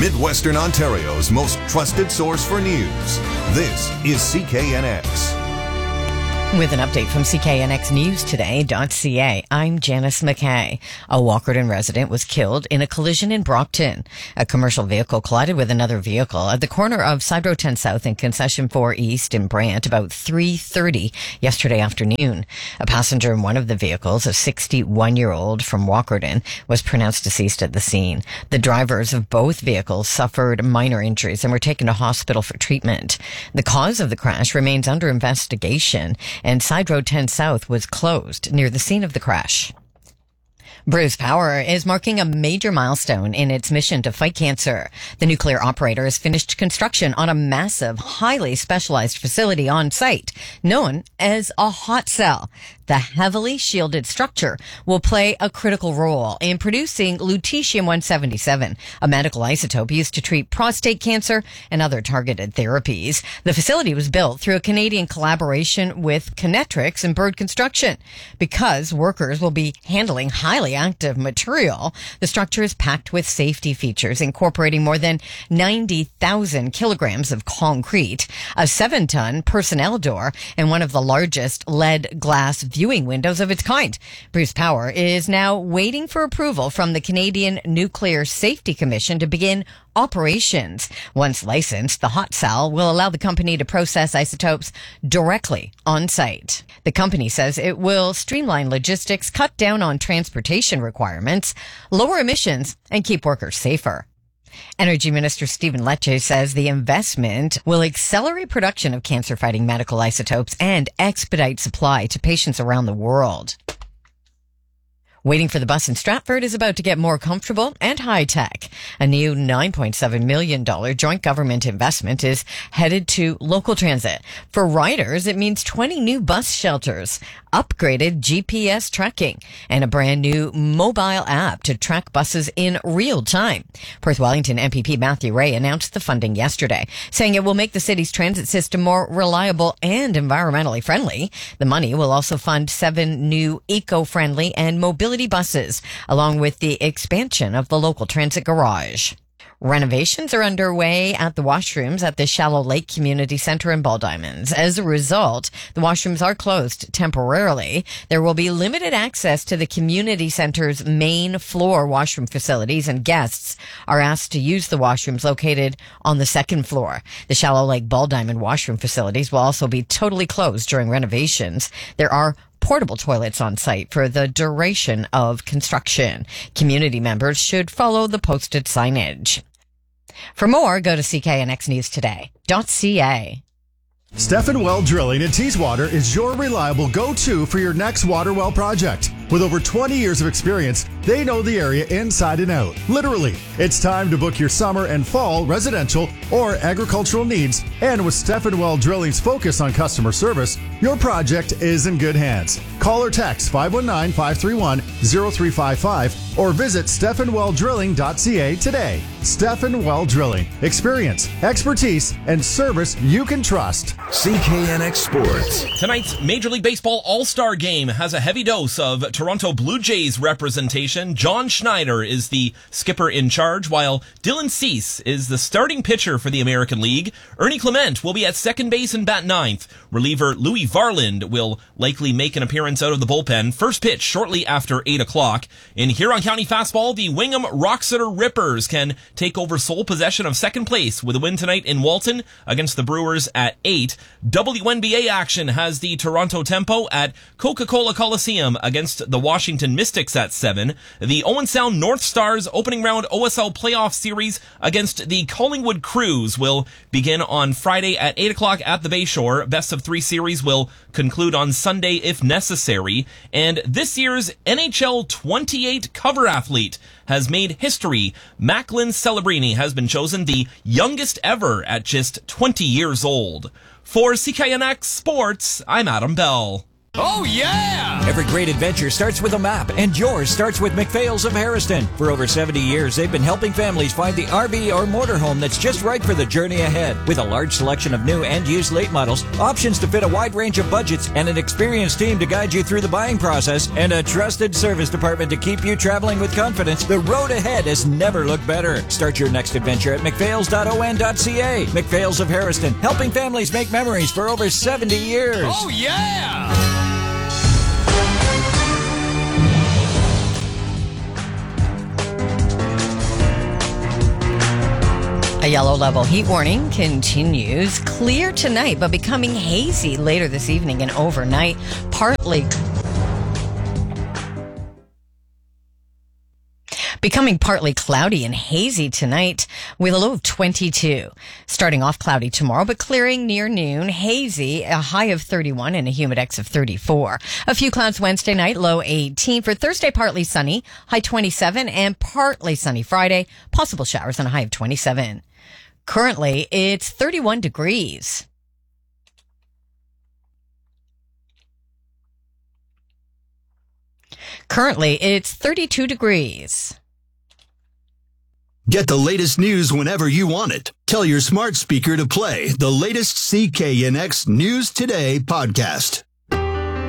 Midwestern Ontario's most trusted source for news. This is CKNX. With an update from CKNXNewsToday.ca, I'm Janice McKay. A Walkerton resident was killed in a collision in Brockton. A commercial vehicle collided with another vehicle at the corner of Side Road 10 South and Concession 4 East in Brant about 3:30 yesterday afternoon. A passenger in one of the vehicles, a 61-year-old from Walkerton, was pronounced deceased at the scene. The drivers of both vehicles suffered minor injuries and were taken to hospital for treatment. The cause of the crash remains under investigation, and Side Road 10 South was closed near the scene of the crash. Bruce Power is marking a major milestone in its mission to fight cancer. The nuclear operator has finished construction on a massive, highly specialized facility on site, known as a hot cell. The heavily shielded structure will play a critical role in producing lutetium-177, a medical isotope used to treat prostate cancer and other targeted therapies. The facility was built through a Canadian collaboration with Kinetrix and Bird Construction. Because workers will be handling highly active material, the structure is packed with safety features, incorporating more than 90,000 kilograms of concrete, a 7-ton personnel door, and one of the largest lead glass viewing windows of its kind. Bruce Power is now waiting for approval from the Canadian Nuclear Safety Commission to begin operations. Once licensed, the hot cell will allow the company to process isotopes directly on site. The company says it will streamline logistics, cut down on transportation requirements, lower emissions, and keep workers safer. Energy Minister Stephen Lecce says the investment will accelerate production of cancer-fighting medical isotopes and expedite supply to patients around the world. Waiting for the bus in Stratford is about to get more comfortable and high-tech. A new $9.7 million joint government investment is headed to local transit. For riders, it means 20 new bus shelters, upgraded GPS tracking, and a brand new mobile app to track buses in real time. Perth Wellington MPP Matthew Ray announced the funding yesterday, saying it will make the city's transit system more reliable and environmentally friendly. The money will also fund 7 new eco-friendly and mobility buses, along with the expansion of the local transit garage. Renovations are underway at the washrooms at the Shallow Lake Community Centre in Baldiamond. As a result, the washrooms are closed temporarily. There will be limited access to the community centre's main floor washroom facilities, and guests are asked to use the washrooms located on the second floor. The Shallow Lake Baldiamond washroom facilities will also be totally closed during renovations. There are portable toilets on site for the duration of construction. Community members should follow the posted signage. For more, go to CKNXNewsToday.ca. Stefan Well Drilling in Teeswater is your reliable go-to for your next water well project. With over 20 years of experience, they know the area inside and out. Literally, it's time to book your summer and fall residential or agricultural needs. And with Stefan Well Drilling's focus on customer service, your project is in good hands. Call or text 519-531-0355 or visit stefanwelldrilling.ca today. Stefan Well Drilling. Experience, expertise, and service you can trust. CKNX Sports. Tonight's Major League Baseball All-Star Game has a heavy dose of Toronto Blue Jays representation. John Schneider is the skipper in charge, while Dylan Cease is the starting pitcher for the American League. Ernie Clement will be at second base and bat ninth. Reliever Louis Varland will likely make an appearance out of the bullpen. First pitch shortly after 8 o'clock. In Huron County Fastball, the Wingham Roxeter Rippers can take over sole possession of second place with a win tonight in Walton against the Brewers at 8. WNBA action has the Toronto Tempo at Coca-Cola Coliseum against the Washington Mystics at 7. The Owen Sound North Stars opening round OSL playoff series against the Collingwood Crews will begin on Friday at 8 o'clock at the Bayshore. Best of 3 series will conclude on Sunday if necessary. And this year's NHL 28 cover athlete has made history. Macklin Celebrini has been chosen the youngest ever at just 20 years old. For CKNX Sports, I'm Adam Bell. Oh, yeah! Every great adventure starts with a map, and yours starts with McPhail's of Harrison. For over 70 years, they've been helping families find the RV or motorhome that's just right for the journey ahead. With a large selection of new and used late models, options to fit a wide range of budgets, and an experienced team to guide you through the buying process, and a trusted service department to keep you traveling with confidence, the road ahead has never looked better. Start your next adventure at mcphails.on.ca. McPhail's of Harrison, helping families make memories for over 70 years. Oh, yeah! A yellow level heat warning continues. Clear tonight, but becoming hazy later this evening and overnight. Becoming partly cloudy and hazy tonight with a low of 22. Starting off cloudy tomorrow, but clearing near noon. Hazy, a high of 31 and a humidex of 34. A few clouds Wednesday night, low 18. For Thursday, partly sunny, high 27, and partly sunny Friday. Possible showers and a high of 27. Currently, it's 31 degrees. Currently, it's 32 degrees. Get the latest news whenever you want it. Tell your smart speaker to play the latest CKNX News Today podcast.